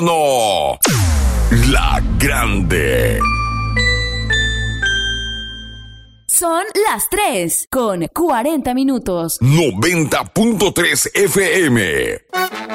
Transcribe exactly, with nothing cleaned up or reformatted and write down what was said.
No, la grande. Son las tres con cuarenta minutos. noventa punto tres F M.